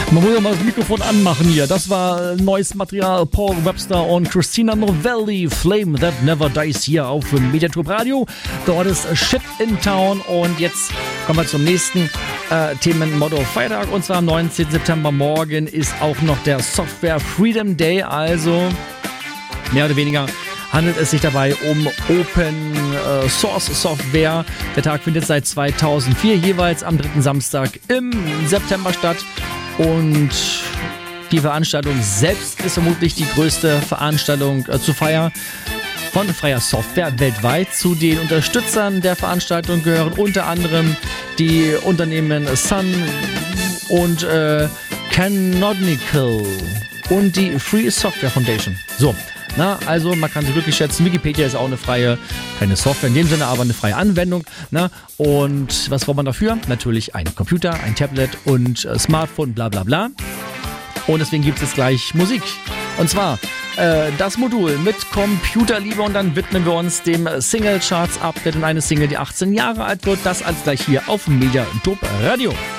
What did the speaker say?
Man muss ja mal das Mikrofon anmachen hier. Das war neues Material. Paul Webster und Christina Novelli. Flame That Never Dies hier auf Mediaturb Radio. Dort ist Shit in Town. Und jetzt kommen wir zum nächsten Themenmotto Freitag. Und zwar am 19. September. Morgen ist auch noch der Software Freedom Day. Also mehr oder weniger handelt es sich dabei um Open Source Software. Der Tag findet seit 2004 jeweils am 3. Samstag im September statt. Und die Veranstaltung selbst ist vermutlich die größte Veranstaltung zur Feier von freier Software weltweit. Zu den Unterstützern der Veranstaltung gehören unter anderem die Unternehmen Sun und Canonical und die Free Software Foundation. So. Na, also man kann sich wirklich schätzen, Wikipedia ist auch keine Software in dem Sinne, aber eine freie Anwendung. Na? Und was braucht man dafür? Natürlich ein Computer, ein Tablet und Smartphone, bla bla bla. Und deswegen gibt es jetzt gleich Musik. Und zwar das Modul mit Computerliebe und dann widmen wir uns dem Single Charts Update in eine Single, die 18 Jahre alt wird. Das als gleich hier auf Mediaturb Radio.